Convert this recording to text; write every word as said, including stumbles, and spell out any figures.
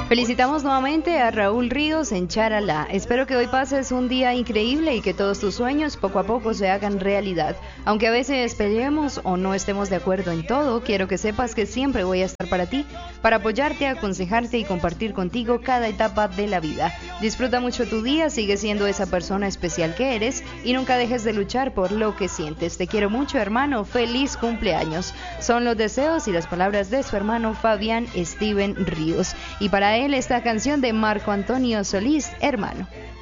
Felicitamos nuevamente a Raúl Ríos en Charalá. Espero que hoy pases un día increíble y que todos tus sueños poco a poco se hagan realidad. Aunque a veces peleemos o no estemos de acuerdo en todo, quiero que sepas que siempre voy a estar para ti, para apoyarte, aconsejarte y compartir contigo cada etapa de la vida. Disfruta mucho tu día, sigue siendo esa persona especial que eres y nunca dejes de luchar por lo que sientes. Te quiero mucho, hermano. Feliz cumpleaños. Son los deseos y las palabras de su hermano Fabián Steven Ríos. Y para él esta canción de Marco Antonio Solís, Hermano.